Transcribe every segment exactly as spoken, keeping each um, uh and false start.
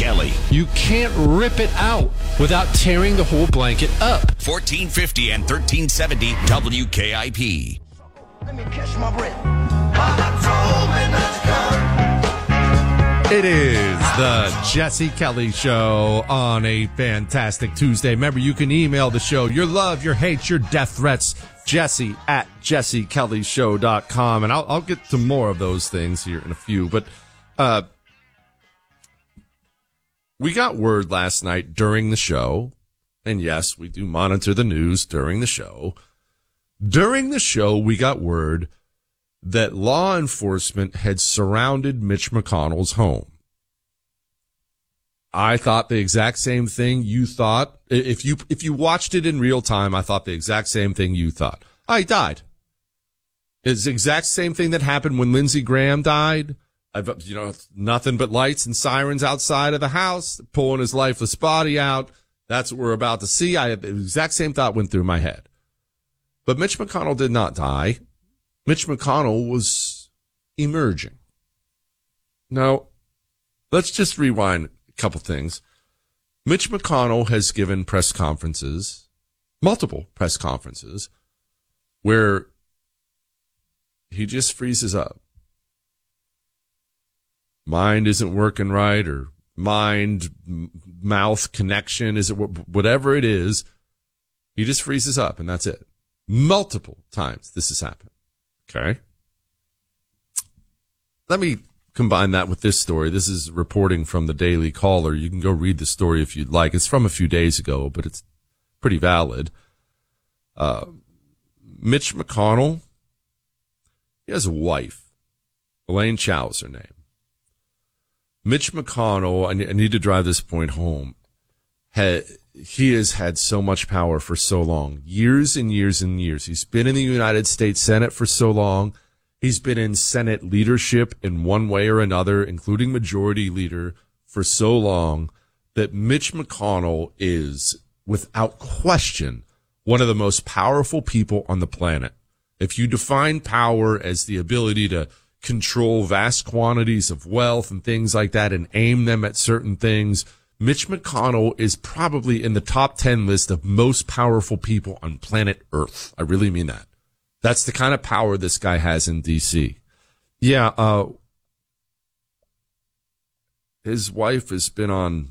Kelly. You can't rip it out without tearing the whole blanket up. fourteen fifty and thirteen seventy W K I P. Let me catch my breath. Mama told me not to come. It is the Jesse Kelly Show on a fantastic Tuesday. Remember, you can email the show your love, your hate, your death threats, Jesse at jesse kelly show dot com. And I'll, I'll get to more of those things here in a few. But uh, we got word last night during the show, and yes, we do monitor the news during the show. During the show, we got word that law enforcement had surrounded Mitch McConnell's home. I thought the exact same thing you thought. If you if you watched it in real time, I thought the exact same thing you thought. Oh, he died. It's the exact same thing that happened when Lindsey Graham died. I've, you know, nothing but lights and sirens outside of the house, pulling his lifeless body out. That's what we're about to see. I the exact same thought went through my head. But Mitch McConnell did not die. Mitch McConnell was emerging. Now, let's just rewind a couple things. Mitch McConnell has given press conferences, multiple press conferences, where he just freezes up. Mind isn't working right, or mind mouth connection isn't, whatever it is, he just freezes up, and that's it. Multiple times this has happened. Okay. Let me combine that with this story. This is reporting from the Daily Caller. You can go read the story if you'd like. It's from a few days ago, but it's pretty valid. Uh, Mitch McConnell, he has a wife. Elaine Chao is her name. Mitch McConnell, I need to drive this point home, had, he has had so much power for so long, years and years and years. He's been in the United States Senate for so long. He's been in Senate leadership in one way or another, including majority leader, for so long that Mitch McConnell is, without question, one of the most powerful people on the planet. If you define power as the ability to control vast quantities of wealth and things like that and aim them at certain things, Mitch McConnell is probably in the top ten list of most powerful people on planet Earth. I really mean that. That's the kind of power this guy has in D C. Yeah, uh, his wife has been on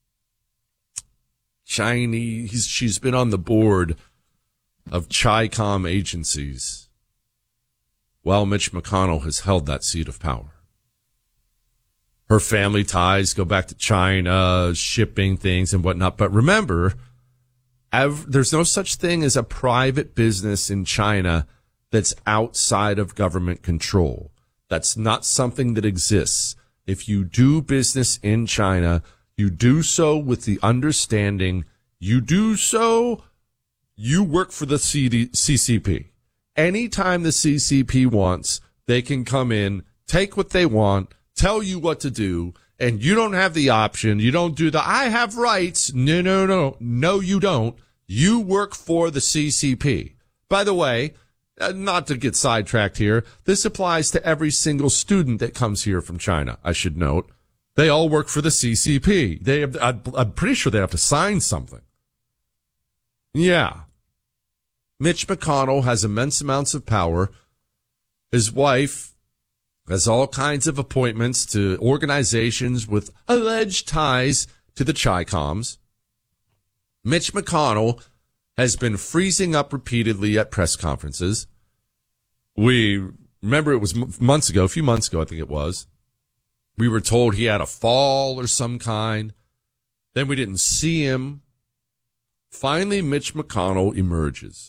Chinese, she's been on the board of Chi-Com agencies while Mitch McConnell has held that seat of power. Her family ties go back to China, shipping things and whatnot. But remember, ev- there's no such thing as a private business in China that's outside of government control. That's not something that exists. If you do business in China, you do so with the understanding you do so, you work for the C D- C C P. Anytime the C C P wants, they can come in, take what they want, tell you what to do, and you don't have the option. You don't do the, I have rights. No, no, no. No, you don't. You work for the C C P. By the way, uh, not to get sidetracked here, this applies to every single student that comes here from China, I should note. They all work for the C C P. They have, I'm pretty sure they have to sign something. Yeah. Mitch McConnell has immense amounts of power. His wife has all kinds of appointments to organizations with alleged ties to the Chi-Coms. Mitch McConnell has been freezing up repeatedly at press conferences. We remember it was months ago, a few months ago, I think it was. We were told he had a fall or some kind. Then we didn't see him. Finally, Mitch McConnell emerges.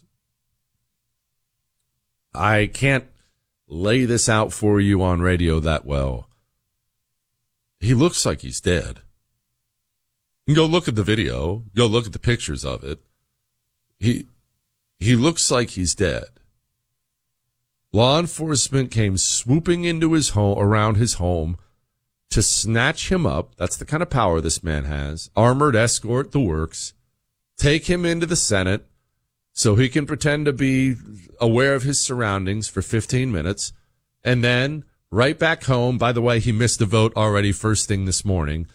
I can't lay this out for you on radio that well. He looks like he's dead. You can go look at the video. Go look at the pictures of it. He, he looks like he's dead. Law enforcement came swooping into his home, around his home, to snatch him up. That's the kind of power this man has. Armored escort, the works. Take him into the Senate so he can pretend to be aware of his surroundings for fifteen minutes. And then right back home. By the way, he missed a vote already first thing this morning.